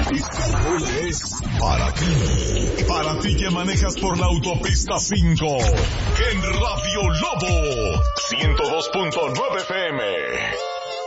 Este gol es para ti que manejas por la autopista 5, en Radio Lobo 102.9 FM.